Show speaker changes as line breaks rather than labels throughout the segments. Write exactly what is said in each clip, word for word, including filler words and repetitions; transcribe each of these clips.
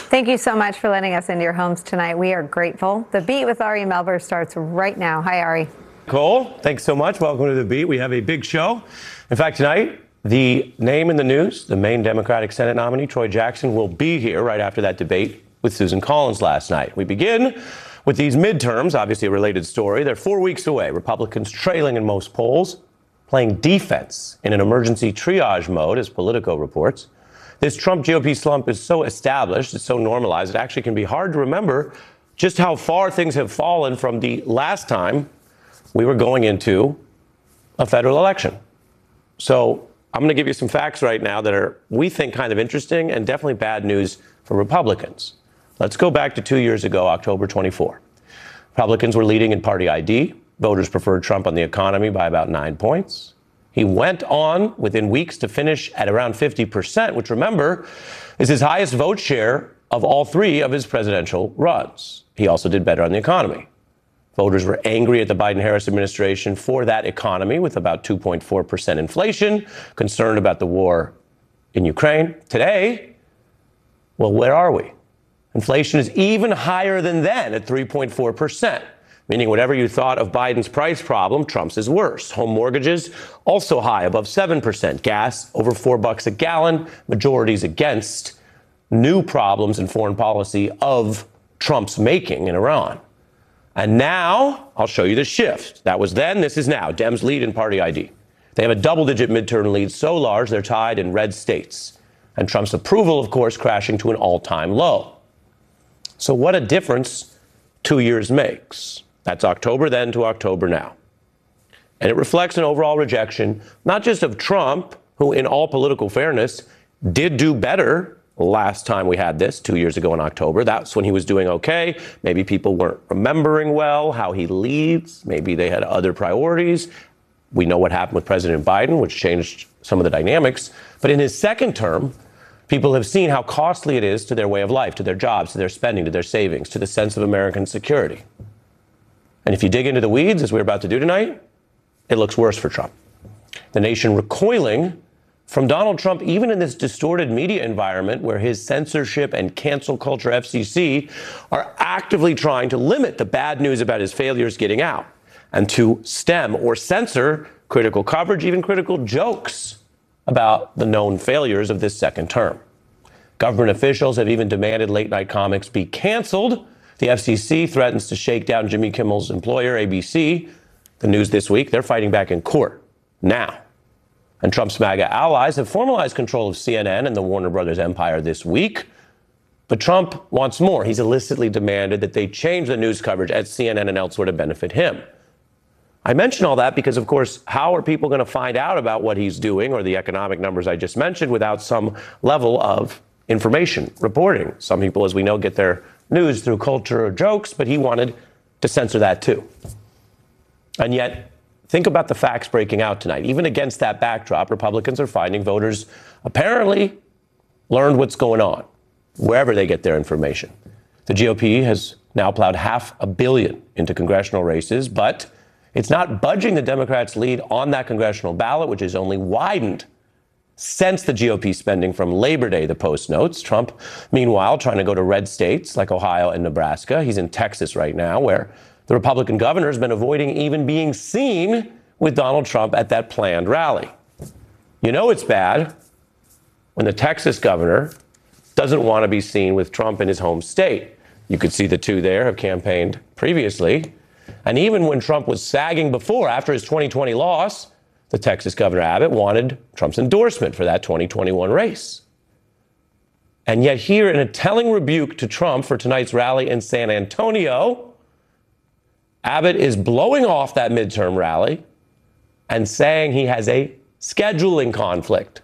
Thank you so much for letting us into your homes tonight. We are grateful. The Beat with Ari Melber starts right now. Hi, Ari.
Cole, thanks so much. Welcome to The Beat. We have a big show. In fact, tonight, the name in the news, the Maine Democratic Senate nominee, Troy Jackson, will be here right after that debate with Susan Collins last night. We begin with these midterms, obviously a related story. They're four weeks away. Republicans trailing in most polls, playing defense in an emergency triage mode, as Politico reports. This Trump G O P slump is so established, it's so normalized, it actually can be hard to remember just how far things have fallen from the last time we were going into a federal election. So I'm going to give you some facts right now that are, we think, kind of interesting and definitely bad news for Republicans. Let's go back to two years ago, October twenty-fourth. Republicans were leading in party I D. Voters preferred Trump on the economy by about nine points. He went on within weeks to finish at around fifty percent, which, remember, is his highest vote share of all three of his presidential runs. He also did better on the economy. Voters were angry at the Biden-Harris administration for that economy, with about two point four percent inflation, concerned about the war in Ukraine. Today, well, where are we? Inflation is even higher than then at three point four percent. Meaning whatever you thought of Biden's price problem, Trump's is worse. Home mortgages also high, above seven percent. Gas over four bucks a gallon. Majorities against new problems in foreign policy of Trump's making in Iran. And now I'll show you the shift. That was then, this is now. Dems lead in party I D. They have a double-digit midterm lead so large they're tied in red states. And Trump's approval, of course, crashing to an all-time low. So what a difference two years makes. That's October then to October now. And it reflects an overall rejection, not just of Trump, who in all political fairness did do better last time we had this, two years ago in October. That's when he was doing okay. Maybe people weren't remembering well how he leads. Maybe they had other priorities. We know what happened with President Biden, which changed some of the dynamics. But in his second term, people have seen how costly it is to their way of life, to their jobs, to their spending, to their savings, to the sense of American security. And if you dig into the weeds, as we're about to do tonight, it looks worse for Trump. The nation recoiling from Donald Trump, even in this distorted media environment where his censorship and cancel culture F C C are actively trying to limit the bad news about his failures getting out and to stem or censor critical coverage, even critical jokes about the known failures of this second term. Government officials have even demanded late-night comics be canceled. The F C C threatens to shake down Jimmy Kimmel's employer, A B C. The news this week, they're fighting back in court now. And Trump's MAGA allies have formalized control of C N N and the Warner Brothers empire this week. But Trump wants more. He's illicitly demanded that they change the news coverage at C N N and elsewhere to benefit him. I mention all that because, of course, how are people going to find out about what he's doing or the economic numbers I just mentioned without some level of information reporting? Some people, as we know, get their news through culture or jokes, but he wanted to censor that too. And yet, think about the facts breaking out tonight. Even against that backdrop, Republicans are finding voters apparently learned what's going on, wherever they get their information. The G O P has now plowed half a billion into congressional races, but it's not budging the Democrats' lead on that congressional ballot, which has only widened since the G O P spending from Labor Day, the Post notes. Trump, meanwhile, trying to go to red states like Ohio and Nebraska. He's in Texas right now, where the Republican governor has been avoiding even being seen with Donald Trump at that planned rally. You know it's bad when the Texas governor doesn't want to be seen with Trump in his home state. You could see the two there have campaigned previously. And even when Trump was sagging before, after his twenty twenty loss, the Texas Governor Abbott wanted Trump's endorsement for that twenty twenty-one race. And yet here, in a telling rebuke to Trump for tonight's rally in San Antonio, Abbott is blowing off that midterm rally and saying he has a scheduling conflict.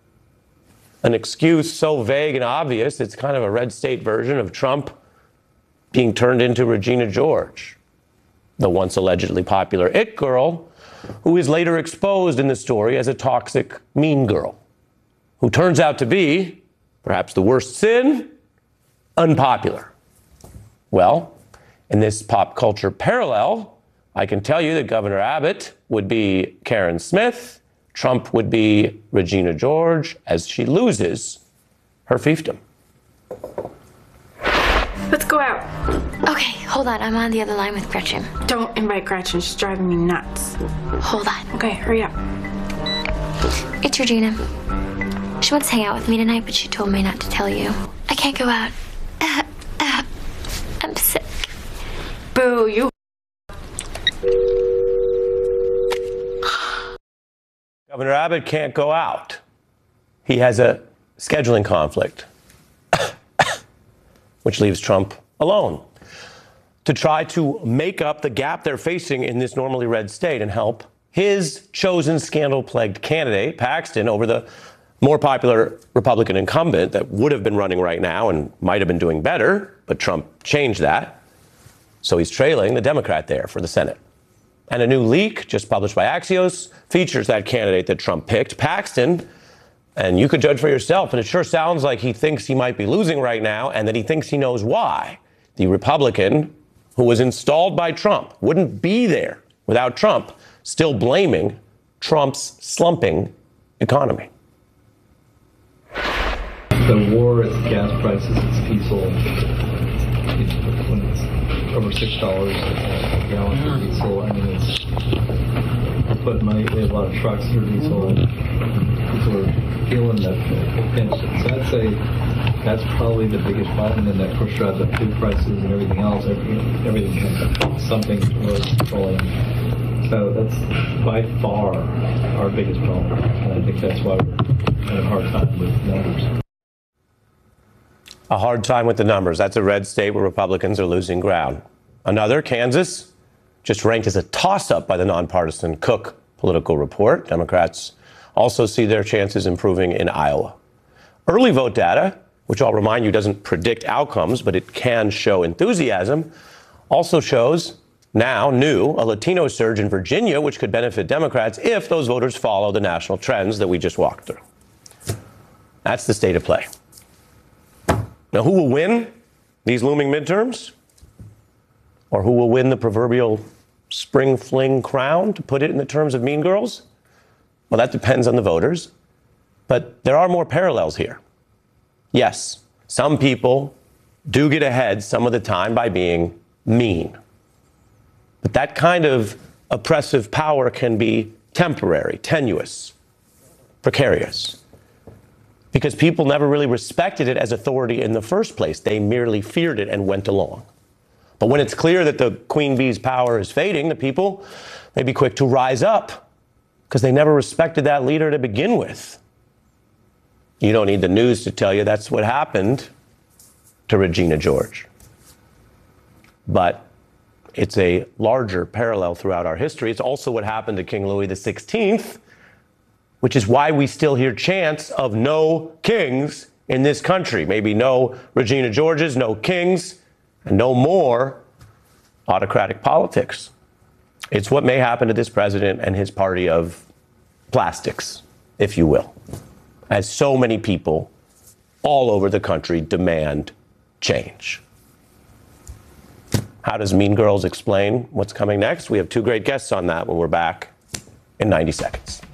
An excuse so vague and obvious, it's kind of a red state version of Trump being turned into Regina George, the once allegedly popular it girl, who is later exposed in the story as a toxic, mean girl, who turns out to be, perhaps the worst sin, unpopular. Well, in this pop culture parallel, I can tell you that Governor Abbott would be Karen Smith, Trump would be Regina George, as she loses her fiefdom.
Let's go out.
Okay, hold on. I'm on the other line with Gretchen.
Don't invite Gretchen. She's driving me nuts.
Hold on.
Okay, hurry up.
It's Regina. She wants to hang out with me tonight, but she told me not to tell you. I can't go out. Uh, uh, I'm sick.
Boo, you.
Governor Abbott can't go out. He has a scheduling conflict, which leaves Trump alone to try to make up the gap they're facing in this normally red state and help his chosen scandal-plagued candidate, Paxton, over the more popular Republican incumbent that would have been running right now and might have been doing better, but Trump changed that. So he's trailing the Democrat there for the Senate. And a new leak just published by Axios features that candidate that Trump picked, Paxton. And you could judge for yourself, but it sure sounds like he thinks he might be losing right now and that he thinks he knows why. The Republican who was installed by Trump wouldn't be there without Trump, still blaming Trump's slumping economy.
The war, it's gas prices, it's diesel. It's, when it's over six dollars a gallon for diesel, I mean, it's we're putting money. We have a lot of trucks for diesel, and people are feeling that pinch. So I'd say that's probably the biggest problem, and that of course drives up food prices and everything else. Everything, everything has something was controlling. So that's by far our biggest problem, and I think that's why we're having a hard time with numbers.
A hard time with the numbers. That's a red state where Republicans are losing ground. Another, Kansas, just ranked as a toss-up by the nonpartisan Cook Political Report. Democrats also see their chances improving in Iowa. Early vote data, which I'll remind you doesn't predict outcomes, but it can show enthusiasm, also shows now new a Latino surge in Virginia, which could benefit Democrats if those voters follow the national trends that we just walked through. That's the state of play. Now, who will win these looming midterms? Or who will win the proverbial spring fling crown, to put it in the terms of Mean Girls? Well, that depends on the voters. But there are more parallels here. Yes, some people do get ahead some of the time by being mean. But that kind of oppressive power can be temporary, tenuous, precarious. Because people never really respected it as authority in the first place. They merely feared it and went along. But when it's clear that the queen bee's power is fading, the people may be quick to rise up because they never respected that leader to begin with. You don't need the news to tell you that's what happened to Regina George. But it's a larger parallel throughout our history. It's also what happened to King Louis the sixteenth, which is why we still hear chants of no kings in this country. Maybe no Regina Georges, no kings, and no more autocratic politics. It's what may happen to this president and his party of plastics, if you will, as so many people all over the country demand change. How does Mean Girls explain what's coming next? We have two great guests on that when we're back in ninety seconds.